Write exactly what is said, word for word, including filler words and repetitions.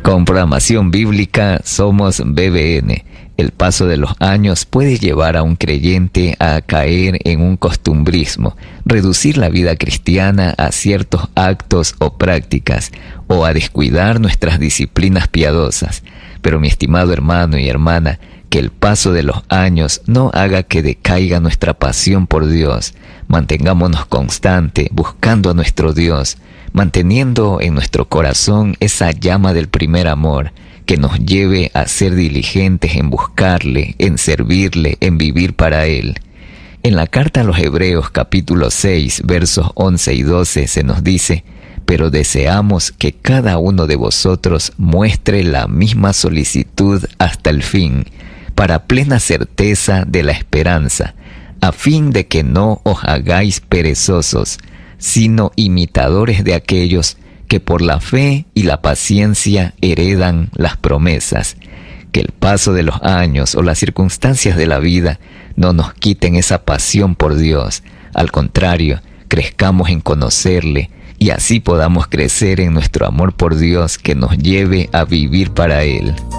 Con programación bíblica somos B B N. El paso de los años puede llevar a un creyente a caer en un costumbrismo, reducir la vida cristiana a ciertos actos o prácticas, o a descuidar nuestras disciplinas piadosas. Pero mi estimado hermano y hermana, que el paso de los años no haga que decaiga nuestra pasión por Dios. Mantengámonos constante, buscando a nuestro Dios, manteniendo en nuestro corazón esa llama del primer amor, que nos lleve a ser diligentes en buscarle, en servirle, en vivir para Él. En la carta a los Hebreos capítulo seis, versos once y doce se nos dice: pero deseamos que cada uno de vosotros muestre la misma solicitud hasta el fin, para plena certeza de la esperanza, a fin de que no os hagáis perezosos, sino imitadores de aquellos que por la fe y la paciencia heredan las promesas. Que el paso de los años o las circunstancias de la vida no nos quiten esa pasión por Dios. Al contrario, crezcamos en conocerle y así podamos crecer en nuestro amor por Dios, que nos lleve a vivir para Él.